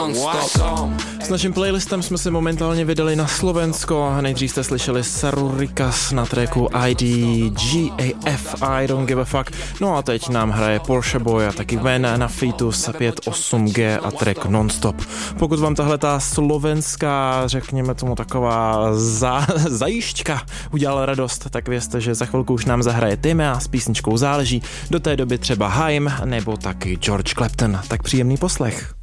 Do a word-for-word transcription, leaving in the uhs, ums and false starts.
S naším playlistem jsme se momentálně vydali na Slovensko. Nejdřív jste slyšeli Saru Rikas na tracku I D G A F I Don't Give a Fuck. No a teď nám hraje Porsche Boy a taky Ven na featu s pět osm G a track Nonstop. Pokud vám tahle ta slovenská, řekněme tomu taková za, zajišťka udělala radost, tak vězte, že za chvilku už nám zahraje Timea s písničkou Záleží. Do té doby třeba Haim nebo taky George Clapton. Tak příjemný poslech.